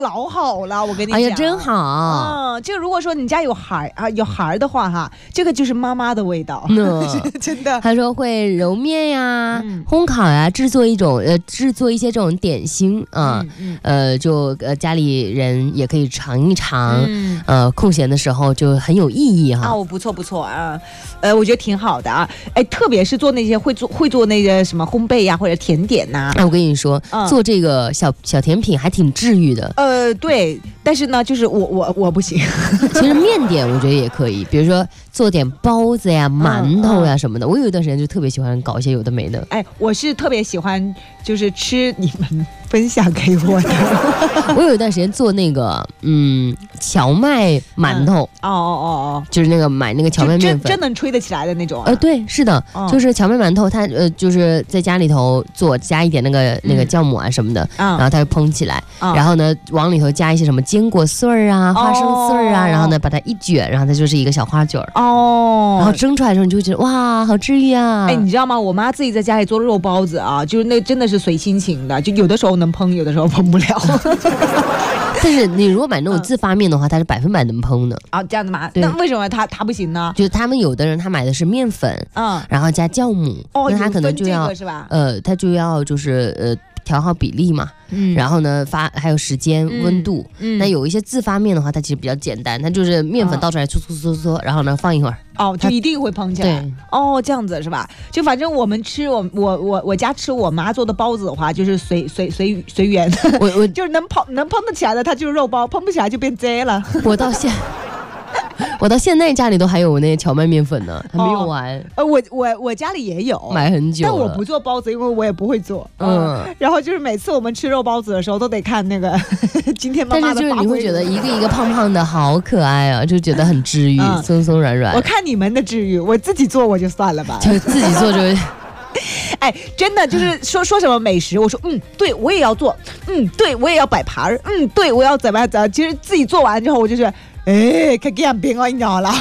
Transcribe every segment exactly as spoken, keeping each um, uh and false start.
老好了，我跟你讲， 哎呀，真好。 嗯，这个如果说你家有孩啊有孩的话哈，这个就是妈妈的味道，嗯、真的。 他说会揉面呀、嗯、烘烤呀，制作一种呃制作一些这种点心啊、嗯嗯，呃就呃家里人也可以尝一尝，嗯、呃空闲的时候就很有意义哈。 啊，我不错不错啊，呃我觉得挺好的啊，哎，特别是做那些会做会做那个什么烘焙呀或者甜点呐、 啊，我跟你说、嗯，做这个小小甜品还挺治愈的。 呃，对，但是呢，就是我我我不行。 其实面点我觉得也可以，比如说做点包子呀、馒头呀什么的。嗯嗯、我有一段时间就特别喜欢搞一些有的没的。 哎，我是特别喜欢就是吃你们分享给我的。 我有一段时间做那个嗯荞麦馒头。 嗯、哦哦哦哦， 就是那个买那个荞麦面粉， 真真能吹得起来的那种、啊。 呃，对，是的，哦、就是荞麦馒头，它呃就是在家里头做，加一点那个、嗯、那个酵母啊什么的，嗯、然后它就蓬起来、嗯，然后呢往里头加一些什么坚果碎儿啊、花生碎儿啊、哦，然后呢把它一卷，然后它就是一个小花卷儿。哦，然后蒸出来的时候你就会觉得哇，好治愈啊！ 哎，你知道吗？我妈自己在家里做肉包子啊，就是那真的是随心情的，就有的时候能烹，有的时候烹不了。 但是你如果买那种自发面的话，嗯、它是百分百能烹的。 啊，这样的吗？那为什么它它不行呢？ 就是他们有的人他买的是面粉，嗯，然后加酵母，哦，那他可能就要、 这个、是吧？ 呃，他就要就是呃调好比例嘛。嗯，然后呢发还有时间、嗯、温度，嗯，那有一些自发面的话，它其实比较简单，它就是面粉倒出来搓搓搓搓，然后呢放一会儿， 哦，就一定会蓬起来。哦，这样子是吧？就反正我们吃我我我我家吃我妈做的包子的话，就是随随随随缘，我我就是能蓬能蓬得起来的，它就是肉包；蓬不起来就变贼了。 我到现我到现在家里都还有那些荞麦面粉呢，还没用完。 哦、呃，我我我家里也有， 买很久了。 但我不做包子，因为我也不会做。嗯，嗯然后就是每次我们吃肉包子的时候，都得看那个今天妈妈的。 但是就是你会觉得一个一个胖胖的好可爱啊，就觉得很治愈，嗯、松松软软。 我看你们的治愈，我自己做我就算了吧， 就自己做就。 哎，真的就是说说什么美食，我说嗯，对我也要做，嗯，对我也要摆盘，嗯，对我要怎么样怎么样。其实自己做完之后，我就是。哎，看这样变哦，你知道了。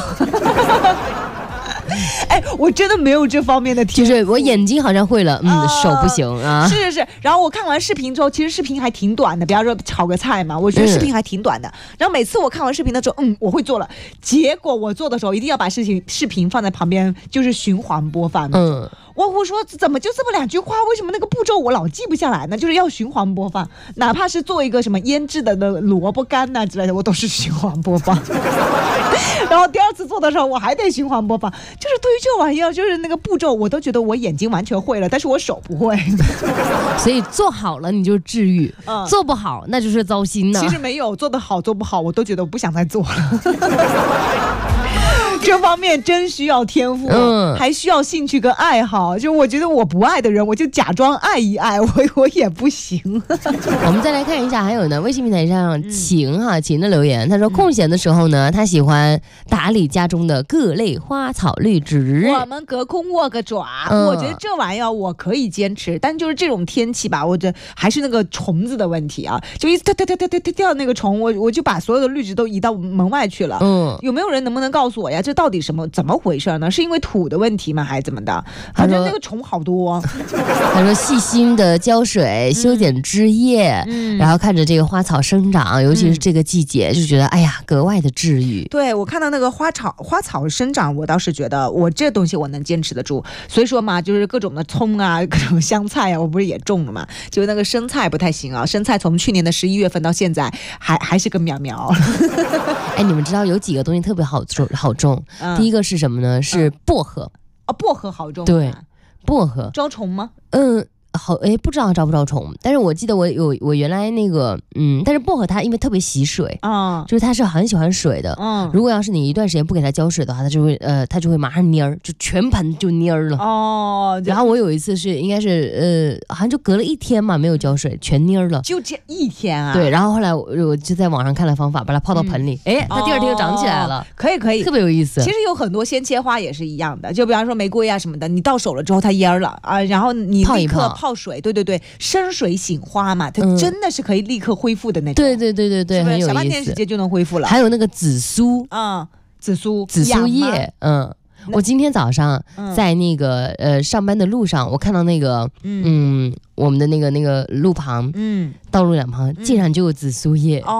哎，我真的没有这方面的天赋， 就是我眼睛好像会了，嗯，呃、手不行啊。 是是是，然后我看完视频之后，其实视频还挺短的，比方说炒个菜嘛，我觉得视频还挺短的。嗯、然后每次我看完视频的时候，嗯，我会做了。结果我做的时候，一定要把事情视频放在旁边，就是循环播放。嗯。我我说怎么就这么两句话？为什么那个步骤我老记不下来呢？就是要循环播放，哪怕是做一个什么腌制的的萝卜干呐、啊、之类的，我都是循环播放。然后第二次做的时候，我还得循环播放。就是对于这玩意儿，就是那个步骤，我都觉得我眼睛完全会了，但是我手不会。 所以做好了你就治愈，嗯、做不好那就是糟心呢。 其实没有做得好做不好，我都觉得我不想再做了。这方面真需要天赋，嗯，还需要兴趣跟爱好。就我觉得我不爱的人，我就假装爱一爱，我我也不行。 我们再来看一下，还有呢，微信平台上晴哈、嗯、晴的留言，他说空闲的时候呢，他喜欢打理家中的各类花草绿植。 我们隔空握个爪，嗯、我觉得这玩意儿我可以坚持，但就是这种天气吧，我觉得还是那个虫子的问题啊，就一跳跳跳跳跳跳跳那个虫，我我就把所有的绿植都移到门外去了。嗯，有没有人能不能告诉我呀？这到底什么怎么回事呢？是因为土的问题吗？还是怎么的？反正那个虫好多、啊。 他说细心的浇水、修剪枝叶、嗯，然后看着这个花草生长，尤其是这个季节，嗯、就觉得哎呀格外的治愈。 对，我看到那个花草花草生长，我倒是觉得我这东西我能坚持得住。所以说嘛，就是各种的葱啊，各种香菜啊，我不是也种了嘛？就那个生菜不太行啊，生菜从去年的十一月份到现在还还是个苗苗。 哎，你们知道有几个东西特别好种好种？嗯、第一个是什么呢？是薄荷。 哦，薄荷好种。 对，薄荷招虫吗？ 嗯。好，哎，不知道招不招虫，但是我记得我有我原来那个，嗯，但是薄荷它因为特别喜水，啊、嗯，就是它是很喜欢水的，嗯，如果要是你一段时间不给它浇水的话，它就会，呃，它就会马上蔫儿，就全盆就蔫儿了，哦。然后我有一次是应该是，呃，好像就隔了一天嘛，没有浇水，全蔫儿了， 就这一天啊？ 对，然后后来我我就在网上看了方法，把它泡到盆里，哎、嗯，它第二天就长起来了， 哦、可以可以， 特别有意思。 其实有很多鲜切花也是一样的，就比方说玫瑰啊什么的，你到手了之后它蔫儿了啊，然后你立刻泡水，对对对。生水醒花嘛，它真的是可以立刻恢复的那种。 对对对对对，很有意思， 小半天时间就能恢复了。 还有那个紫苏， 嗯，紫苏， 紫苏叶，嗯。 我今天早上在那个、嗯、呃上班的路上，我看到那个 嗯, 嗯我们的那个那个路旁，嗯，道路两旁竟然就有紫苏叶。哦